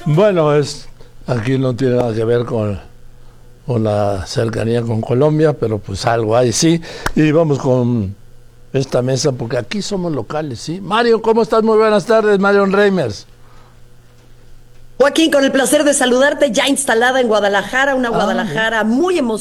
Bueno, aquí no tiene nada que ver con la cercanía con Colombia, pero pues algo hay, sí. Y vamos con esta mesa, porque aquí somos locales, ¿sí? Mario, ¿cómo estás? Muy buenas tardes, Marion Reimers. Joaquín, con el placer de saludarte, ya instalada en Guadalajara, una Ah, bien. Guadalajara muy emocionada.